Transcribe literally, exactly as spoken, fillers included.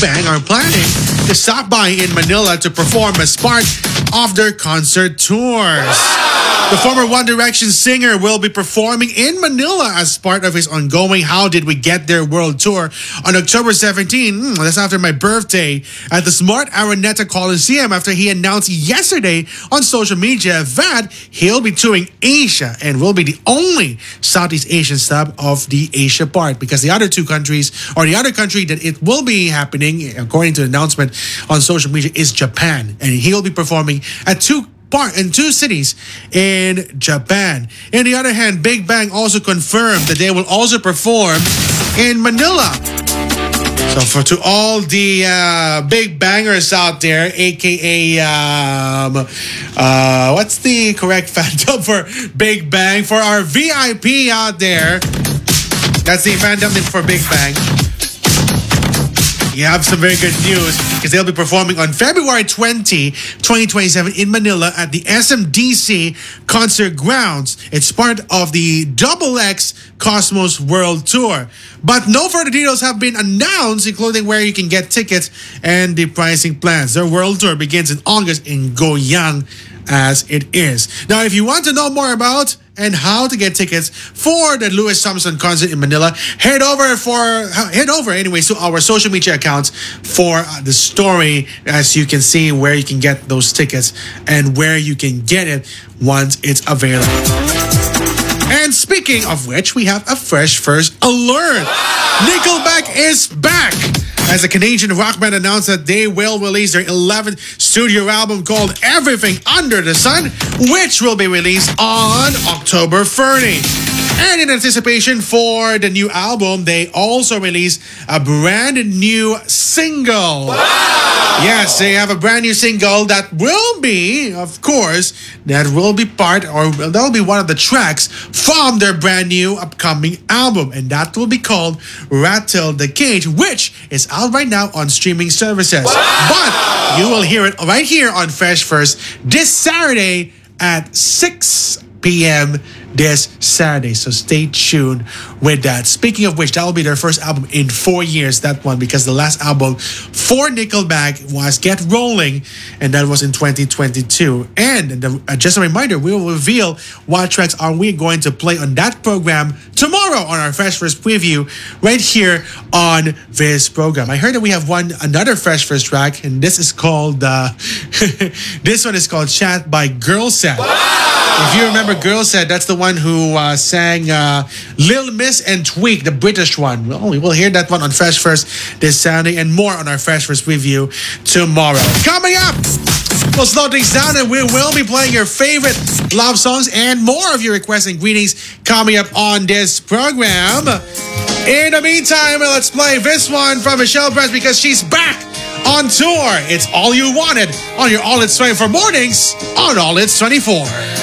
Bang are planning to stop by in Manila to perform as part of their concert tours. The former One Direction singer will be performing in Manila as part of his ongoing How Did We Get There World Tour on October seventeenth. Mm, that's after my birthday at the Smart Araneta Coliseum, after he announced yesterday on social media that he'll be touring Asia and will be the only Southeast Asian stop of the Asia part, because the other two countries, or the other country that it will be happening, according to the announcement on social media, is Japan. And he'll be performing at two part in two cities in Japan. On the other hand, Big Bang also confirmed that they will also perform in Manila. So for to all the uh, big bangers out there, aka um, uh, what's the correct fandom for Big Bang? For our V I P out there, that's the fandom name for Big Bang. You have some very good news, because they'll be performing on February twentieth, twenty twenty-seven in Manila at the S M D C Concert Grounds. It's part of the Double X Cosmos World Tour. But no further details have been announced, including where you can get tickets and the pricing plans. Their world tour begins in August in Goyang, as it is. Now, if you want to know more about and how to get tickets for the Louis Thompson concert in Manila, head over for head over anyways to our social media accounts for uh, the story, as you can see where you can get those tickets and where you can get it once it's available. And speaking of which, we have a fresh first alert. Nickelback is back, as the Canadian rock band announced that they will release their eleventh studio album called Everything Under the Sun, which will be released on October thirtieth. And in anticipation for the new album, they also released a brand new single. Wow! Yes, they have a brand new single that will be, of course, that will be part, or that will be one of the tracks from their brand new upcoming album. And that will be called Rattle the Cage, which is out right now on streaming services. Wow! But you will hear it right here on Fresh First this Saturday at six p.m. this Saturday. So stay tuned with that. Speaking of which, that will be their first album in four years, that one, because the last album for Nickelback was Get Rolling, and that was in twenty twenty-two. And the, uh, just a reminder, we will reveal what tracks are we going to play on that program tomorrow on our Fresh First preview right here on this program. I heard that we have one another Fresh First track, and this is called uh, this one is called Chat by Girl Set. Wow! If you remember Girl Set, that's the one who uh, sang uh, Lil Miss and Tweak, the British one. Well, we will hear that one on Fresh First this Saturday, and more on our Fresh First review tomorrow. Coming up, we'll slow things down, and we will be playing your favorite love songs and more of your requests and greetings coming up on this program. In the meantime, let's play this one from Michelle Press, because she's back on tour. It's All You Wanted on your All It's twenty-four mornings on All It's twenty-four.